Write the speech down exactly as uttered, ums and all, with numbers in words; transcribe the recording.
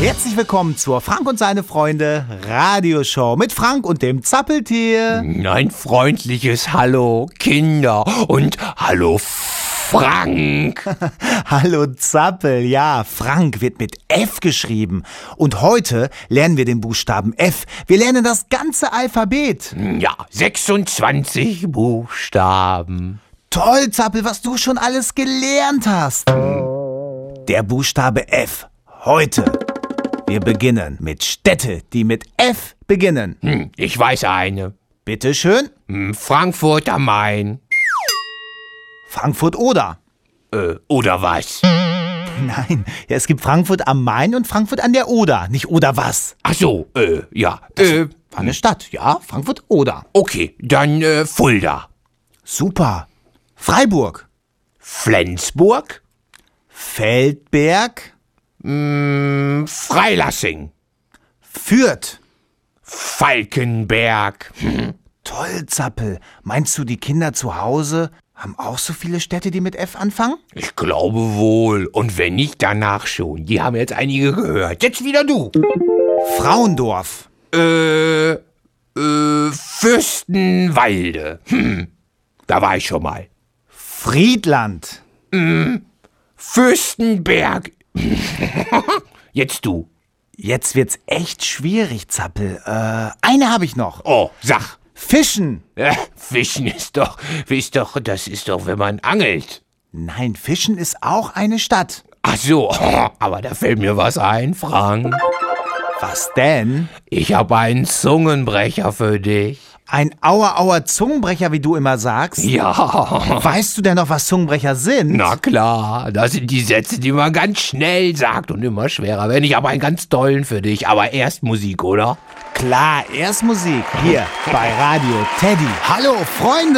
Herzlich willkommen zur Frank und seine Freunde Radioshow mit Frank und dem Zappeltier. Ein freundliches Hallo, Kinder, und hallo, Frank. Hallo Zappel, ja, Frank wird mit F geschrieben. Und heute lernen wir den Buchstaben F. Wir lernen das ganze Alphabet. Ja, sechsundzwanzig Buchstaben. Toll, Zappel, was du schon alles gelernt hast. Der Buchstabe F. Heute. Wir beginnen mit Städte, die mit F beginnen. Hm, ich weiß eine. Bitte schön. Hm, Frankfurt am Main. Frankfurt oder? Äh, oder was? Nein, ja, es gibt Frankfurt am Main und Frankfurt an der Oder. Nicht oder was? Ach so, äh, ja. Äh, War eine Stadt, ja, Frankfurt oder. okay, dann äh, Fulda. Super. Freiburg. Flensburg. Feldberg. Hm, Freilassing. Fürth. Falkenberg. Hm. Toll, Zappel. Meinst du, die Kinder zu Hause haben auch so viele Städte, die mit F anfangen? Ich glaube wohl. Und wenn nicht, danach schon. Die haben jetzt einige gehört. Jetzt wieder du. Frauendorf. Äh, äh, Fürstenwalde. Hm, da war ich schon mal. Friedland. Hm, Fürstenberg. Jetzt du. Jetzt wird's echt schwierig, Zappel. Äh, eine habe ich noch. Oh, sag. Fischen. Äh, Fischen ist doch, ist doch, das ist doch, wenn man angelt. Nein, Fischen ist auch eine Stadt. Ach so, aber da fällt mir was ein, Frank. Was denn? Ich habe einen Zungenbrecher für dich. Ein Auer-Auer Zungenbrecher, wie du immer sagst? Ja. Weißt du denn noch, was Zungenbrecher sind? Na klar, das sind die Sätze, die man ganz schnell sagt und immer schwerer werden. Ich habe einen ganz tollen für dich, aber erst Musik, oder? Klar, erst Musik. Hier bei Radio Teddy. Hallo, Freunde.